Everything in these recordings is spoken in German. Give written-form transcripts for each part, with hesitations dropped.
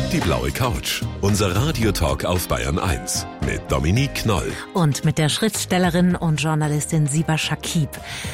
Die blaue Couch. Unser Radiotalk auf Bayern 1 mit Dominique Knoll. Und mit der Schriftstellerin und Journalistin Siba Shakib.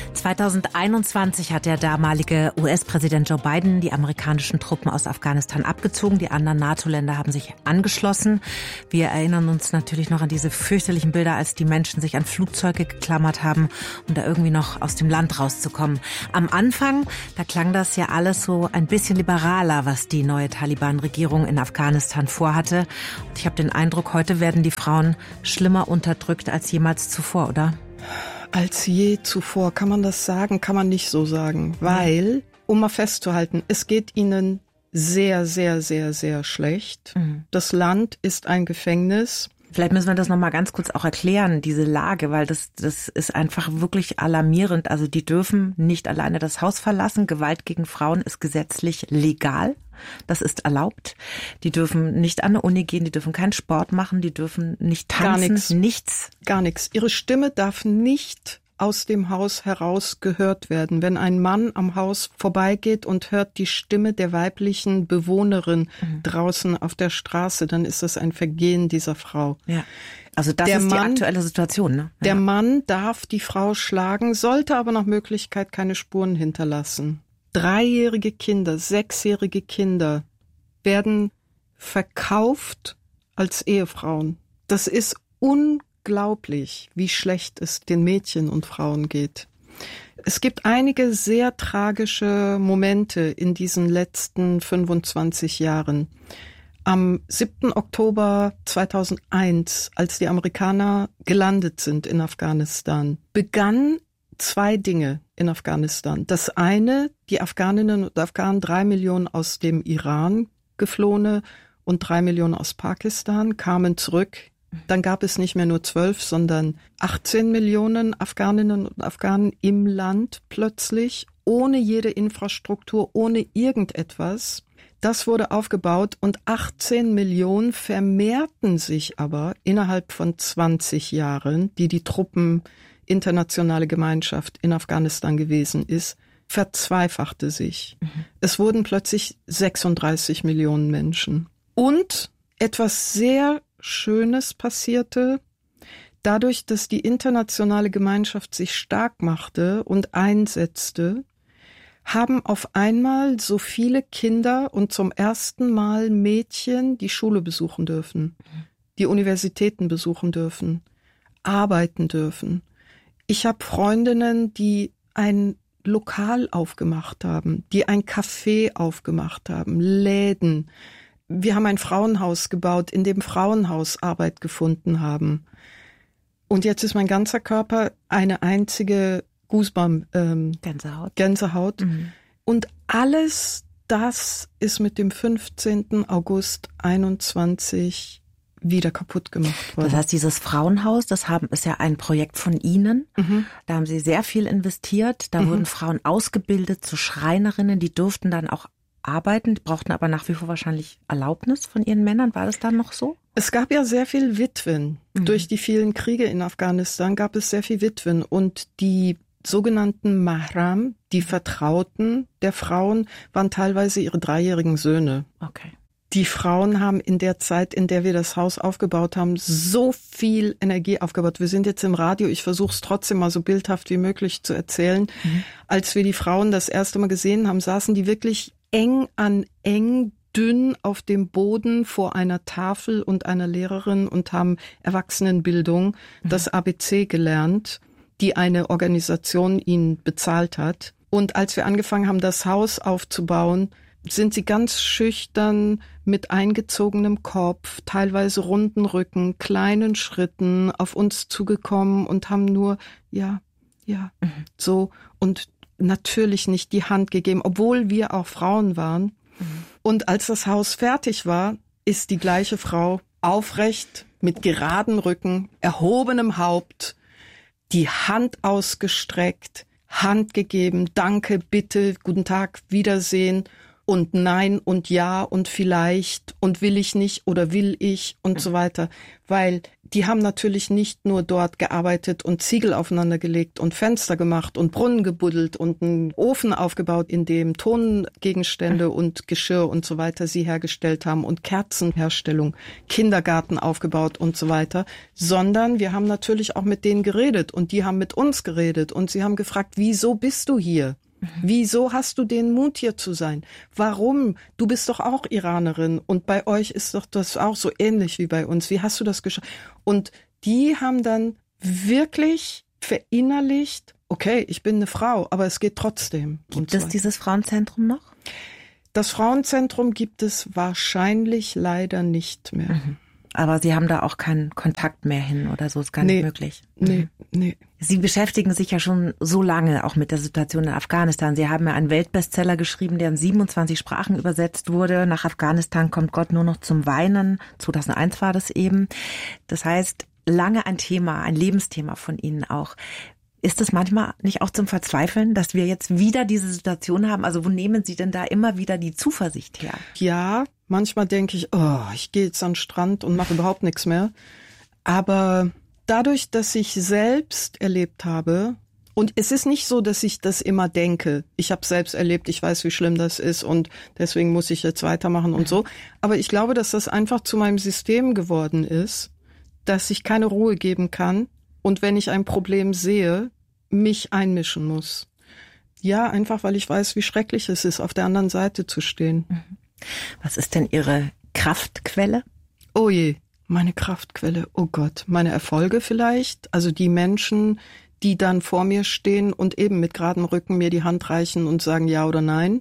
2021 hat der damalige US-Präsident Joe Biden die amerikanischen Truppen aus Afghanistan abgezogen. Die anderen NATO-Länder haben sich angeschlossen. Wir erinnern uns natürlich noch an diese fürchterlichen Bilder, als die Menschen sich an Flugzeuge geklammert haben, um da irgendwie noch aus dem Land rauszukommen. Am Anfang, da klang das ja alles so ein bisschen liberaler, was die neue Taliban-Regierung in Afghanistan vorhatte. Und ich habe den Eindruck, heute werden die Frauen schlimmer unterdrückt als jemals zuvor, oder? Als je zuvor, kann man das sagen? Kann man nicht so sagen, weil, um mal festzuhalten, es geht ihnen sehr, sehr, sehr, sehr schlecht. Das Land ist ein Gefängnis. Vielleicht müssen wir das nochmal ganz kurz auch erklären, diese Lage, weil das ist einfach wirklich alarmierend. Also die dürfen nicht alleine das Haus verlassen. Gewalt gegen Frauen ist gesetzlich legal. Das ist erlaubt. Die dürfen nicht an eine Uni gehen, die dürfen keinen Sport machen, die dürfen nicht tanzen, nichts. Gar nichts. Ihre Stimme darf nicht aus dem Haus heraus gehört werden. Wenn ein Mann am Haus vorbeigeht und hört die Stimme der weiblichen Bewohnerin draußen auf der Straße, dann ist das ein Vergehen dieser Frau. Ja. Also das ist die aktuelle Situation, ne? Ja. Der Mann darf die Frau schlagen, sollte aber nach Möglichkeit keine Spuren hinterlassen. 3-jährige Kinder, 6-jährige Kinder werden verkauft als Ehefrauen. Das ist unglaublich, wie schlecht es den Mädchen und Frauen geht. Es gibt einige sehr tragische Momente in diesen letzten 25 Jahren. Am 7. Oktober 2001, als die Amerikaner gelandet sind in Afghanistan, begann 2 Dinge in Afghanistan. Das eine, die Afghaninnen und Afghanen, 3 Millionen aus dem Iran geflohene und 3 Millionen aus Pakistan kamen zurück. Dann gab es nicht mehr nur 12, sondern 18 Millionen Afghaninnen und Afghanen im Land plötzlich, ohne jede Infrastruktur, ohne irgendetwas. Das wurde aufgebaut und 18 Millionen vermehrten sich aber innerhalb von 20 Jahren, die Truppen internationale Gemeinschaft in Afghanistan gewesen ist, verzweifachte sich. Es wurden plötzlich 36 Millionen Menschen. Und etwas sehr Schönes passierte, dadurch, dass die internationale Gemeinschaft sich stark machte und einsetzte, haben auf einmal so viele Kinder und zum ersten Mal Mädchen die Schule besuchen dürfen, die Universitäten besuchen dürfen, arbeiten dürfen. Ich habe Freundinnen, die ein Lokal aufgemacht haben, die ein Café aufgemacht haben, Läden. Wir haben ein Frauenhaus gebaut, in dem Frauenhaus Arbeit gefunden haben. Und jetzt ist mein ganzer Körper eine einzige Gänsehaut. Und alles das ist mit dem 15. August 21 wieder kaputt gemacht worden. Das heißt, dieses Frauenhaus, ist ja ein Projekt von Ihnen. Da haben Sie sehr viel investiert. Da wurden Frauen ausgebildet zu Schreinerinnen. Die durften dann auch arbeiten, die brauchten aber nach wie vor wahrscheinlich Erlaubnis von ihren Männern. War das dann noch so? Es gab ja sehr viel Witwen. Durch die vielen Kriege in Afghanistan gab es sehr viel Witwen. Und die sogenannten Mahram, die Vertrauten der Frauen, waren teilweise ihre 3-jährigen Söhne. Okay. Die Frauen haben in der Zeit, in der wir das Haus aufgebaut haben, so viel Energie aufgebaut. Wir sind jetzt im Radio, ich versuche es trotzdem mal so bildhaft wie möglich zu erzählen. Als wir die Frauen das erste Mal gesehen haben, saßen die wirklich eng an eng, dünn auf dem Boden vor einer Tafel und einer Lehrerin und haben Erwachsenenbildung, das ABC gelernt, die eine Organisation ihnen bezahlt hat. Und als wir angefangen haben, das Haus aufzubauen, sind sie ganz schüchtern mit eingezogenem Kopf, teilweise runden Rücken, kleinen Schritten auf uns zugekommen und haben nur so und natürlich nicht die Hand gegeben, obwohl wir auch Frauen waren. Und als das Haus fertig war, ist die gleiche Frau aufrecht, mit geradem Rücken, erhobenem Haupt, die Hand ausgestreckt, Hand gegeben, danke, bitte, guten Tag, Wiedersehen und nein und ja und vielleicht und will ich nicht oder will ich und so weiter. Weil die haben natürlich nicht nur dort gearbeitet und Ziegel aufeinander gelegt und Fenster gemacht und Brunnen gebuddelt und einen Ofen aufgebaut, in dem Tongegenstände und Geschirr und so weiter sie hergestellt haben und Kerzenherstellung, Kindergarten aufgebaut und so weiter, sondern wir haben natürlich auch mit denen geredet und die haben mit uns geredet und sie haben gefragt, wieso bist du hier? Wieso hast du den Mut, hier zu sein? Warum? Du bist doch auch Iranerin und bei euch ist doch das auch so ähnlich wie bei uns. Wie hast du das geschafft? Und die haben dann wirklich verinnerlicht, okay, ich bin eine Frau, aber es geht trotzdem. Gibt es dieses Frauenzentrum noch? Das Frauenzentrum gibt es wahrscheinlich leider nicht mehr. Mhm. Aber Sie haben da auch keinen Kontakt mehr hin oder so, ist gar nicht möglich. Nee. Sie beschäftigen sich ja schon so lange auch mit der Situation in Afghanistan. Sie haben ja einen Weltbestseller geschrieben, der in 27 Sprachen übersetzt wurde. Nach Afghanistan kommt Gott nur noch zum Weinen. 2001 war das eben. Das heißt, lange ein Thema, ein Lebensthema von Ihnen auch. Ist es manchmal nicht auch zum Verzweifeln, dass wir jetzt wieder diese Situation haben? Also wo nehmen Sie denn da immer wieder die Zuversicht her? Ja, manchmal denke ich, ich gehe jetzt an den Strand und mache überhaupt nichts mehr. Aber dadurch, dass ich selbst erlebt habe, und es ist nicht so, dass ich das immer denke. Ich habe selbst erlebt, ich weiß, wie schlimm das ist und deswegen muss ich jetzt weitermachen und so. Aber ich glaube, dass das einfach zu meinem System geworden ist, dass ich keine Ruhe geben kann und wenn ich ein Problem sehe, mich einmischen muss. Ja, einfach, weil ich weiß, wie schrecklich es ist, auf der anderen Seite zu stehen. Was ist denn Ihre Kraftquelle? Oh je, meine Kraftquelle. Oh Gott, meine Erfolge vielleicht. Also die Menschen, die dann vor mir stehen und eben mit geradem Rücken mir die Hand reichen und sagen ja oder nein.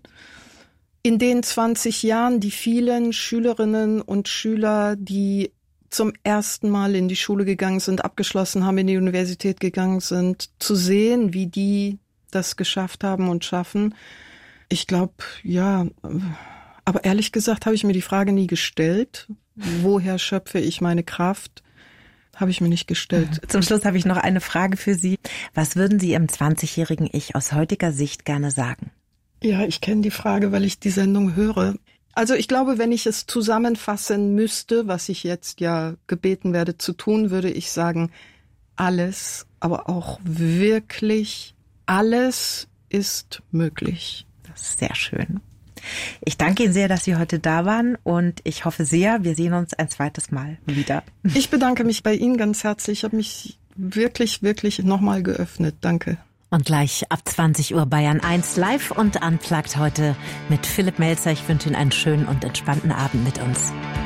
In den 20 Jahren die vielen Schülerinnen und Schüler, die zum ersten Mal in die Schule gegangen sind, abgeschlossen haben, in die Universität gegangen sind, zu sehen, wie die das geschafft haben und schaffen. Ich glaube, ja, aber ehrlich gesagt habe ich mir die Frage nie gestellt. Woher schöpfe ich meine Kraft? Habe ich mir nicht gestellt. Zum Schluss habe ich noch eine Frage für Sie. Was würden Sie Ihrem 20-jährigen Ich aus heutiger Sicht gerne sagen? Ja, ich kenne die Frage, weil ich die Sendung höre. Also ich glaube, wenn ich es zusammenfassen müsste, was ich jetzt ja gebeten werde zu tun, würde ich sagen, alles, aber auch wirklich alles ist möglich. Das ist sehr schön. Ich danke Ihnen sehr, dass Sie heute da waren und ich hoffe sehr, wir sehen uns ein zweites Mal wieder. Ich bedanke mich bei Ihnen ganz herzlich. Ich habe mich wirklich, wirklich nochmal geöffnet. Danke. Und gleich ab 20 Uhr Bayern 1 live und unplugged heute mit Philipp Melzer. Ich wünsche Ihnen einen schönen und entspannten Abend mit uns.